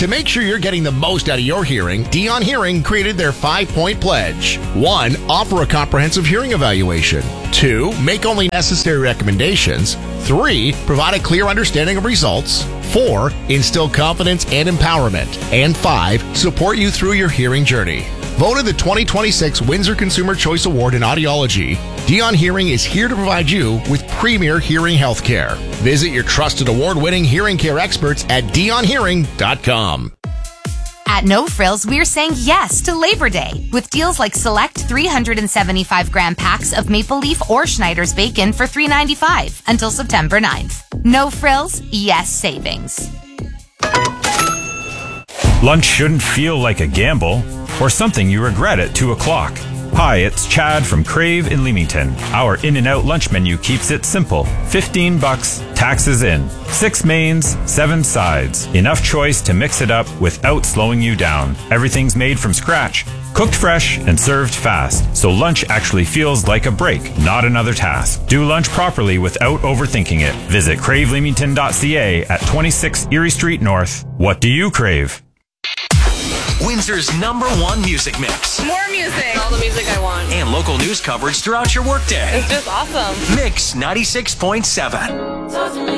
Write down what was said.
To make sure you're getting the most out of your hearing, Dion Hearing created their 5-point pledge. 1. Offer a comprehensive hearing evaluation. 2. Make only necessary recommendations. 3. Provide a clear understanding of results. 4. Instill confidence and empowerment. And 5. Support you through your hearing journey. Voted the 2026 Windsor Consumer Choice Award in Audiology, Dion Hearing is here to provide you with premier hearing health care. Visit your trusted award-winning hearing care experts at dionhearing.com. At No Frills, we're saying yes to Labor Day with deals like select 375-gram packs of Maple Leaf or Schneider's bacon for $3.95 until September 9th. No Frills, yes savings. Lunch shouldn't feel like a gamble or something you regret at 2 o'clock. Hi, it's Chad from Crave in Leamington. Our In-N-Out lunch menu keeps it simple. $15, taxes in. 6 mains, 7 sides. Enough choice to mix it up without slowing you down. Everything's made from scratch, cooked fresh, and served fast. So lunch actually feels like a break, not another task. Do lunch properly without overthinking it. Visit craveleamington.ca at 26 Erie Street North. What do you crave? Windsor's #1 music mix. More music. All the music I want. And local news coverage throughout your workday. It's just awesome. Mix 96.7.